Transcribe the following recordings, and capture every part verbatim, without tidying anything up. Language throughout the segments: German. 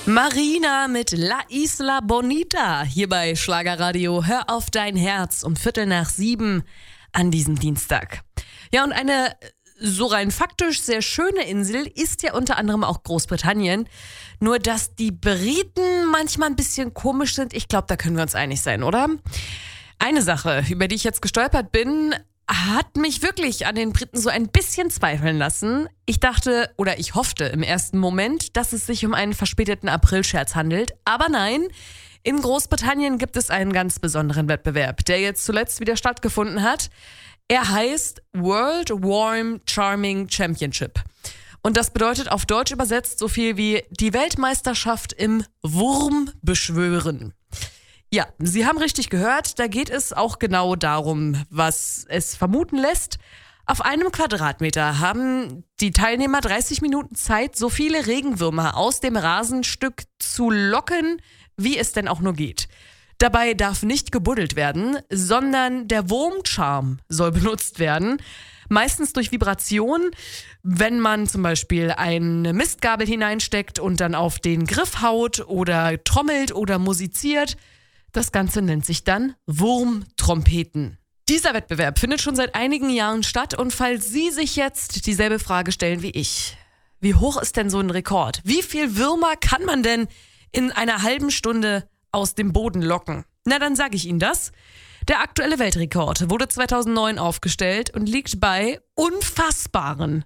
Marina mit La Isla Bonita hier bei Schlagerradio. Hör auf dein Herz um Viertel nach sieben an diesem Dienstag. Ja, und eine so rein faktisch sehr schöne Insel ist ja unter anderem auch Großbritannien. Nur, dass die Briten manchmal ein bisschen komisch sind, ich glaube, da können wir uns einig sein, oder? Eine Sache, über die ich jetzt gestolpert bin, hat mich wirklich an den Briten so ein bisschen zweifeln lassen. Ich dachte oder ich hoffte im ersten Moment, dass es sich um einen verspäteten Aprilscherz handelt. Aber nein, in Großbritannien gibt es einen ganz besonderen Wettbewerb, der jetzt zuletzt wieder stattgefunden hat. Er heißt World Warm Charming Championship. Und das bedeutet auf Deutsch übersetzt so viel wie die Weltmeisterschaft im Wurmbeschwören. Ja, Sie haben richtig gehört, da geht es auch genau darum, was es vermuten lässt. Auf einem Quadratmeter haben die Teilnehmer dreißig Minuten Zeit, so viele Regenwürmer aus dem Rasenstück zu locken, wie es denn auch nur geht. Dabei darf nicht gebuddelt werden, sondern der Wurmcharm soll benutzt werden. Meistens durch Vibration, wenn man zum Beispiel eine Mistgabel hineinsteckt und dann auf den Griff haut oder trommelt oder musiziert. Das Ganze nennt sich dann Wurmtrompeten. Dieser Wettbewerb findet schon seit einigen Jahren statt und falls Sie sich jetzt dieselbe Frage stellen wie ich, wie hoch ist denn so ein Rekord? Wie viel Würmer kann man denn in einer halben Stunde aus dem Boden locken? Na, dann sage ich Ihnen das. Der aktuelle Weltrekord wurde zweitausendneun aufgestellt und liegt bei unfassbaren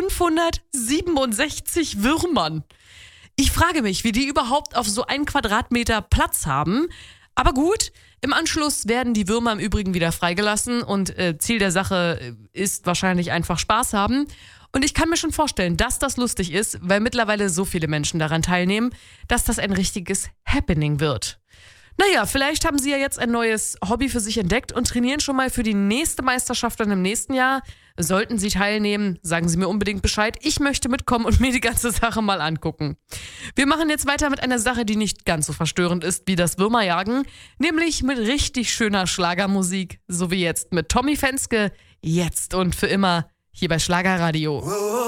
fünfhundertsiebenundsechzig Würmern. Ich frage mich, wie die überhaupt auf so einen Quadratmeter Platz haben. Aber gut, im Anschluss werden die Würmer im Übrigen wieder freigelassen und äh, Ziel der Sache ist wahrscheinlich einfach Spaß haben. Und ich kann mir schon vorstellen, dass das lustig ist, weil mittlerweile so viele Menschen daran teilnehmen, dass das ein richtiges Happening wird. Naja, vielleicht haben Sie ja jetzt ein neues Hobby für sich entdeckt und trainieren schon mal für die nächste Meisterschaft dann im nächsten Jahr. Sollten Sie teilnehmen, sagen Sie mir unbedingt Bescheid. Ich möchte mitkommen und mir die ganze Sache mal angucken. Wir machen jetzt weiter mit einer Sache, die nicht ganz so verstörend ist wie das Würmerjagen, nämlich mit richtig schöner Schlagermusik, so wie jetzt mit Tommy Fenske, jetzt und für immer hier bei Schlagerradio.